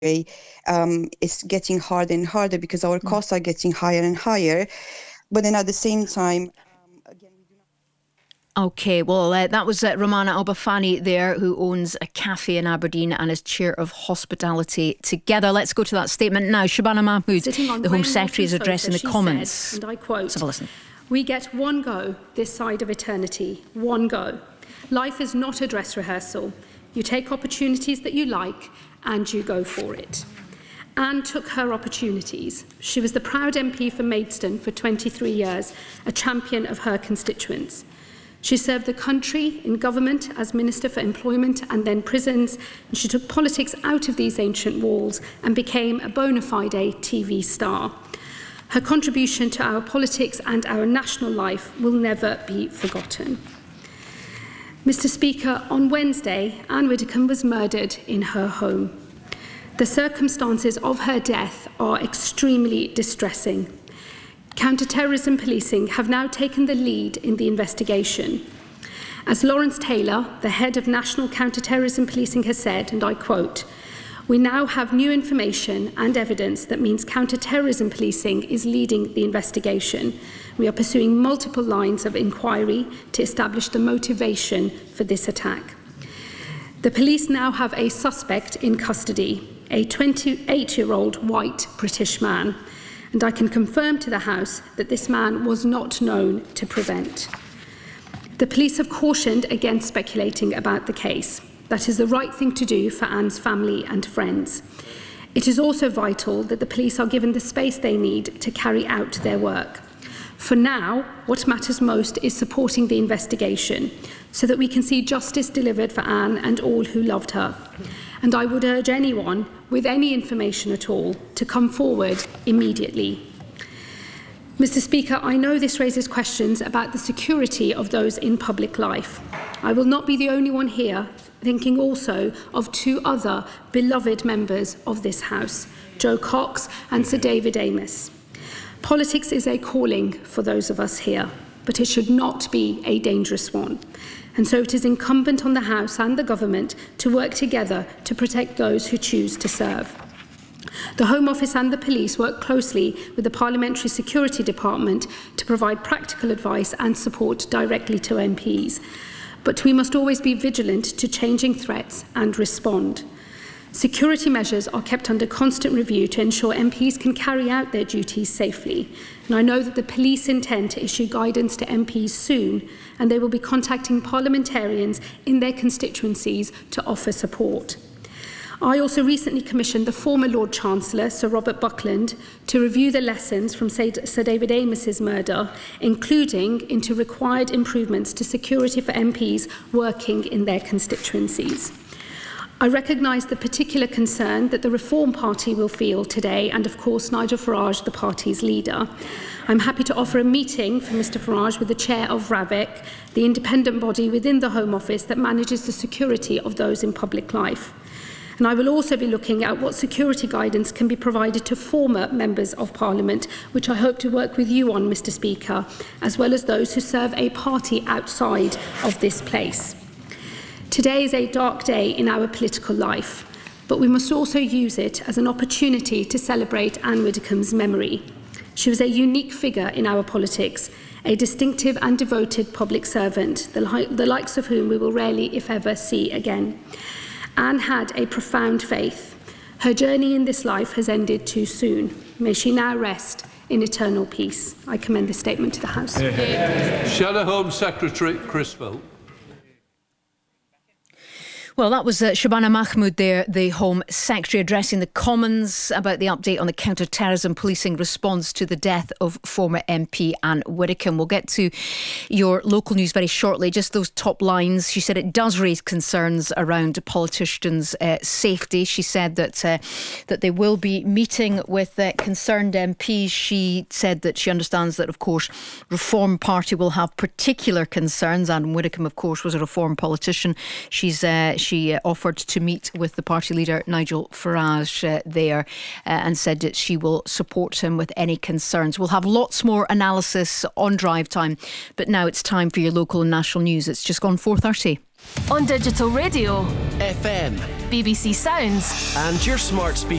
It's getting harder and harder because our costs are getting higher and higher. But then at the same time, OK, well, that was Romana Albafani there, who owns a cafe in Aberdeen and is chair of Hospitality Together. Let's go to that statement now. Shabana Mahmood, the Home Secretary, is addressing the Commons. Said, and I quote, let's have a listen. "We get one go this side of eternity, one go. Life is not a dress rehearsal. You take opportunities that you like and you go for it." Anne took her opportunities. She was the proud MP for Maidstone for 23 years, a champion of her constituents. She served the country in government as Minister for Employment and then Prisons, and she took politics out of these ancient walls and became a bona fide TV star. Her contribution to our politics and our national life will never be forgotten. Mr. Speaker, on Wednesday, Anne Widdecombe was murdered in her home. The circumstances of her death are extremely distressing. Counter-terrorism policing have now taken the lead in the investigation. As Lawrence Taylor, the head of National Counter-Terrorism Policing, has said, and I quote, "We now have new information and evidence that means counter-terrorism policing is leading the investigation. We are pursuing multiple lines of inquiry to establish the motivation for this attack." The police now have a suspect in custody, a 28-year-old white British man, and I can confirm to the House that this man was not known to prevent. The police have cautioned against speculating about the case. That is the right thing to do for Anne's family and friends. It is also vital that the police are given the space they need to carry out their work. For now, what matters most is supporting the investigation so that we can see justice delivered for Anne and all who loved her. And I would urge anyone with any information at all to come forward immediately. Mr. Speaker, I know this raises questions about the security of those in public life. I will not be the only one here thinking also of two other beloved members of this House, Jo Cox and Sir David Amess. Politics is a calling for those of us here, but it should not be a dangerous one. And so it is incumbent on the House and the Government to work together to protect those who choose to serve. The Home Office and the police work closely with the Parliamentary Security Department to provide practical advice and support directly to MPs. But we must always be vigilant to changing threats and respond. Security measures are kept under constant review to ensure MPs can carry out their duties safely. And I know that the police intend to issue guidance to MPs soon, and they will be contacting parliamentarians in their constituencies to offer support. I also recently commissioned the former Lord Chancellor, Sir Robert Buckland, to review the lessons from Sir David Amess's murder, including into required improvements to security for MPs working in their constituencies. I recognise the particular concern that the Reform Party will feel today, and of course Nigel Farage, the party's leader. I'm happy to offer a meeting for Mr Farage with the chair of RAVIC, the independent body within the Home Office that manages the security of those in public life. And I will also be looking at what security guidance can be provided to former members of Parliament, which I hope to work with you on, Mr Speaker, as well as those who serve a party outside of this place. Today is a dark day in our political life, but we must also use it as an opportunity to celebrate Anne Widdecombe's memory. She was a unique figure in our politics, a distinctive and devoted public servant, the likes of whom we will rarely, if ever, see again. Anne had a profound faith. Her journey in this life has ended too soon. May she now rest in eternal peace. I commend this statement to the House. Shadow Home Secretary Chris Phil. Well, that was Shabana Mahmood there, the Home Secretary, addressing the Commons about the update on the counter-terrorism policing response to the death of former MP Anne Widdecombe. We'll get to your local news very shortly. Just those top lines. She said it does raise concerns around politicians' safety. She said that they will be meeting with concerned MPs. She said that she understands that, of course, Reform Party will have particular concerns. Anne Widdecombe, of course, was a Reform politician. She offered to meet with the party leader Nigel Farage there and said that she will support him with any concerns. We'll have lots more analysis on Drive Time, but now it's time for your local and national news. It's just gone 4:30. On digital radio, FM, BBC Sounds and your smart speaker.